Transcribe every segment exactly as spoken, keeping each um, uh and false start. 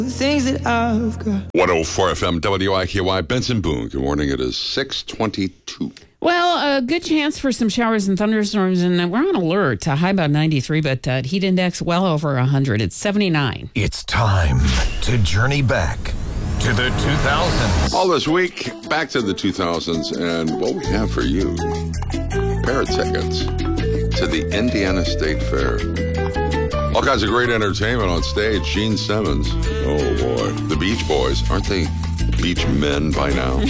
Things that I've got. one oh four F M W I Q Y, Benson Boone. Good morning. It is six twenty-two. Well, a good chance for some showers and thunderstorms, and we're on alert. A high about ninety-three, but uh, heat index well over one hundred. It's seventy-nine. It's time to journey back to the two thousands. All this week, back to the two thousands, and what we have for you, a pair of tickets to the Indiana State Fair. All kinds of great entertainment on stage. Gene Simmons. Oh, boy. The Beach Boys. Aren't they beach men by now?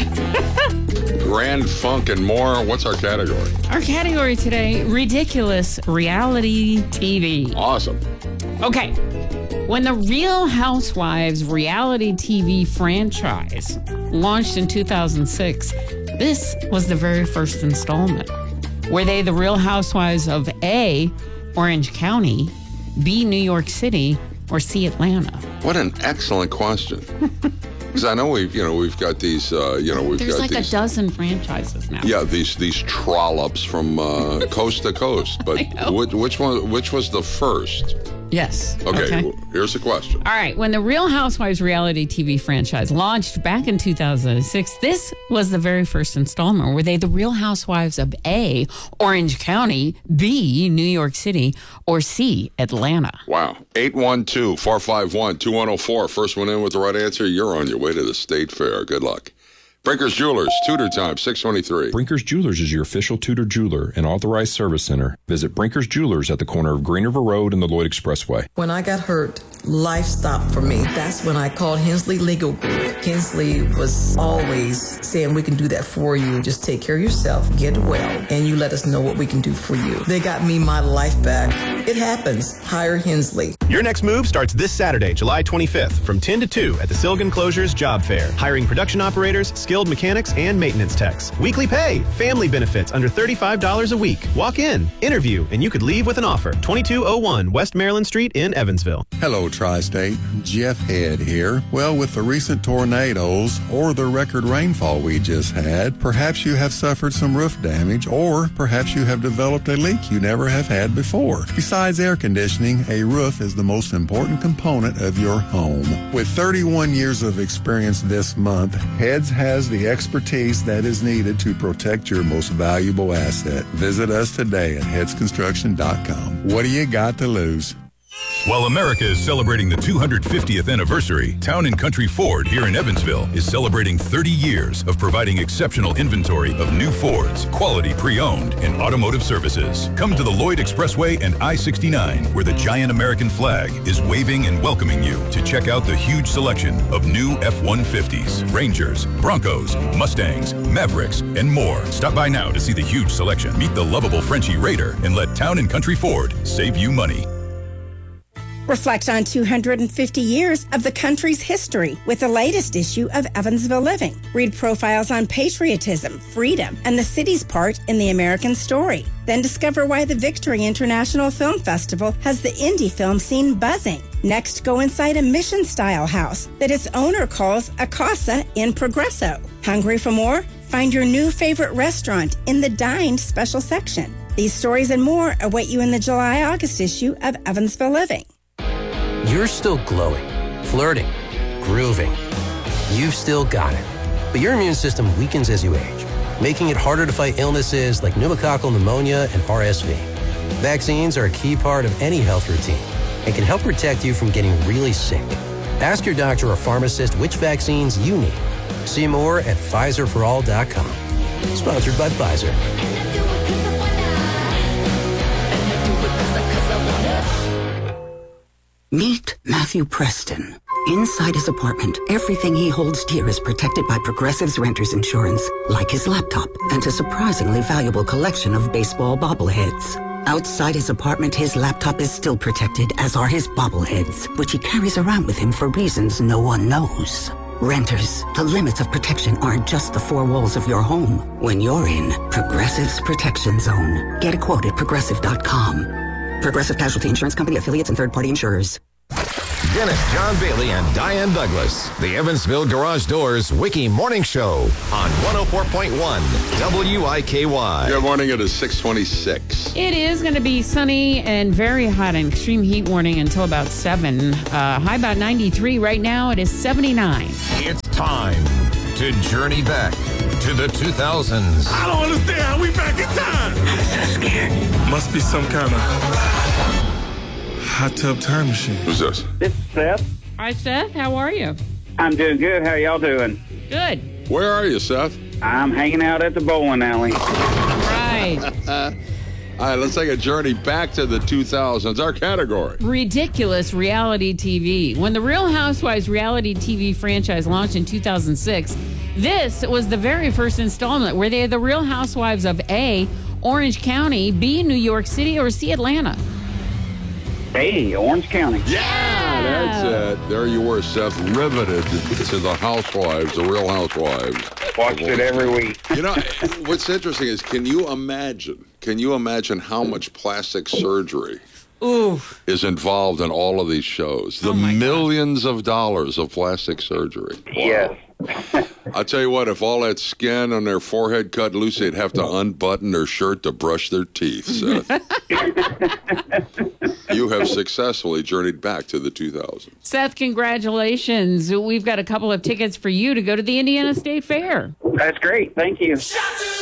Grand Funk and more. What's our category? Our category today, ridiculous reality T V. Awesome. Okay. When the Real Housewives reality T V franchise launched in two thousand six, this was the very first installment. Were they the Real Housewives of A, Orange County, B, New York City, or C, Atlanta? What an excellent question. Because I know we've, you know, we've got these, uh, you know, we've There's got like these, a dozen franchises now. Yeah, these these trollops from uh, coast to coast. But which, which one? Which was the first? Yes. Okay, okay. Well, here's the question. All right. When the Real Housewives reality T V franchise launched back in two thousand six, this was the very first installment. Were they the Real Housewives of A, Orange County, B, New York City, or C, Atlanta? Wow. eight one two, four five one, two one oh four. First one in with the right answer, you're on your way to the State Fair. Good luck. Brinker's Jewelers, Tudor time, six twenty-three. Brinker's Jewelers is your official Tudor jeweler and authorized service center. Visit Brinker's Jewelers at the corner of Green River Road and the Lloyd Expressway. When I got hurt, life stopped for me. That's when I called Hensley Legal Group. Hensley was always saying, we can do that for you. Just take care of yourself, get well, and you let us know what we can do for you. They got me my life back. It happens. Hire Hensley. Your next move starts this Saturday, July twenty-fifth, from ten to two at the Silgan Closures Job Fair. Hiring production operators, skilled mechanics, and maintenance techs. Weekly pay, family benefits under thirty-five dollars a week. Walk in, interview, and you could leave with an offer. twenty-two oh one West Maryland Street in Evansville. Hello, Tri-State. Jeff Head here. Well, with the recent tornadoes or the record rainfall we just had, perhaps you have suffered some roof damage, or perhaps you have developed a leak you never have had before. Besides air conditioning, a roof is the most important component of your home. With thirty-one years of experience this month, Heads has the expertise that is needed to protect your most valuable asset. Visit us today at heads construction dot com. What do you got to lose? While America is celebrating the two hundred fiftieth anniversary, Town and Country Ford here in Evansville is celebrating thirty years of providing exceptional inventory of new Fords, quality pre-owned, and automotive services. Come to the Lloyd Expressway and I sixty-nine, where the giant American flag is waving and welcoming you to check out the huge selection of new F one fifties, Rangers, Broncos, Mustangs, Mavericks, and more. Stop by now to see the huge selection. Meet the lovable Frenchie Raider and let Town and Country Ford save you money. Reflect on two hundred fifty years of the country's history with the latest issue of Evansville Living. Read profiles on patriotism, freedom, and the city's part in the American story. Then discover why the Victory International Film Festival has the indie film scene buzzing. Next, go inside a mission-style house that its owner calls a casa in Progresso. Hungry for more? Find your new favorite restaurant in the Dined special section. These stories and more await you in the July-August issue of Evansville Living. You're still glowing, flirting, grooving. You've still got it. But your immune system weakens as you age, making it harder to fight illnesses like pneumococcal pneumonia and R S V. Vaccines are a key part of any health routine and can help protect you from getting really sick. Ask your doctor or pharmacist which vaccines you need. See more at Pfizer for all dot com. Sponsored by Pfizer. Meet Matthew Preston. Inside his apartment, everything he holds dear is protected by Progressive's Renter's Insurance, like his laptop and a surprisingly valuable collection of baseball bobbleheads. Outside his apartment, his laptop is still protected, as are his bobbleheads, which he carries around with him for reasons no one knows. Renters, the limits of protection aren't just the four walls of your home. When you're in Progressive's Protection Zone, get a quote at progressive dot com. Progressive Casualty Insurance Company, affiliates, and third-party insurers. Dennis, John Bailey, and Diane Douglas. The Evansville Garage Doors Wiki Morning Show on one oh four point one W I K Y. Good morning. It is six twenty-six. It is going to be sunny and very hot, and extreme heat warning until about seven. Uh, high about ninety-three. Right now, it is seventy-nine. It's time to journey back to the two thousands. I don't understand how we back in time. I'm so scared. Must be some kind of hot tub time machine. Who's this? This is Seth. Hi, Seth. How are you? I'm doing good. How y'all doing? Good. Where are you, Seth? I'm hanging out at the bowling alley. Right. All right, let's take a journey back to the two thousands. Our category. Ridiculous reality T V. When the Real Housewives reality T V franchise launched in two thousand six, this was the very first installment where they are the Real Housewives of A, Orange County, B, New York City, or C, Atlanta. Hey, Orange County. Yeah, that's it. There you were, Seth, riveted to the Housewives, the Real Housewives. Watched it every week. You know, what's interesting is, can you imagine, can you imagine how much plastic surgery Ooh. is involved in all of these shows? The Oh my millions of dollars of plastic surgery. Wow. Yes. I'll tell you what, if all that skin on their forehead cut loose, they'd have to unbutton their shirt to brush their teeth, Seth. You have successfully journeyed back to the two thousands. Seth, congratulations. We've got a couple of tickets for you to go to the Indiana State Fair. That's great. Thank you. Shout to